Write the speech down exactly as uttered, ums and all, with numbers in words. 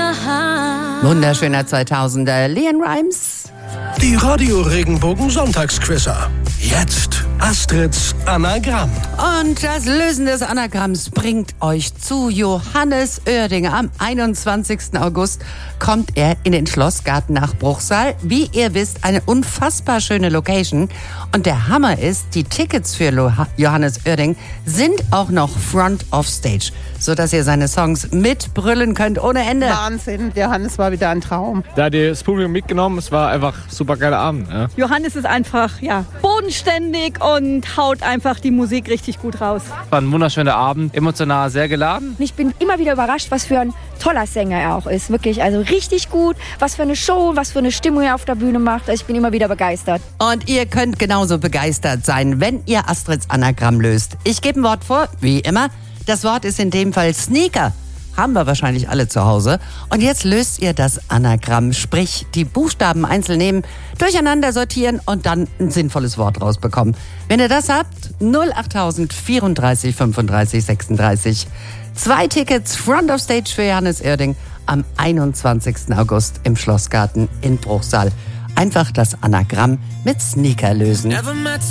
Wunderschöner zweitausender, Leon Rimes. Die Radio-Regenbogen-Sonntagsquizzer. Jetzt Astrids Anagramm. Und das Lösen des Anagramms bringt euch zu Johannes Oerding. Am einundzwanzigsten August kommt er in den Schlossgarten nach Bruchsal. Wie ihr wisst, eine unfassbar schöne Location. Und der Hammer ist, die Tickets für Lo- Johannes Oerding sind auch noch Front of Stage, sodass ihr seine Songs mitbrüllen könnt ohne Ende. Wahnsinn, Johannes war wieder ein Traum. Da hat das Publikum mitgenommen, es war einfach ein super geiler Abend. Ja. Johannes ist einfach ja, bodenständig und haut einfach die Musik richtig gut raus. War ein wunderschöner Abend, emotional sehr geladen. Ich bin immer wieder überrascht, was für ein toller Sänger er auch ist. Wirklich, also richtig gut. Was für eine Show, was für eine Stimmung er auf der Bühne macht. Also ich bin immer wieder begeistert. Und ihr könnt genauso begeistert sein, wenn ihr Astrids Anagramm löst. Ich gebe ein Wort vor, wie immer. Das Wort ist in dem Fall Sneaker. Haben wir wahrscheinlich alle zu Hause. Und jetzt löst ihr das Anagramm, sprich die Buchstaben einzeln nehmen, durcheinander sortieren und dann ein sinnvolles Wort rausbekommen. Wenn ihr das habt, null acht tausend vierunddreißig fünfunddreißig sechsunddreißig. Zwei Tickets Front of Stage für Johannes Oerding am einundzwanzigsten August im Schlossgarten in Bruchsal. Einfach das Anagramm mit Sneaker lösen.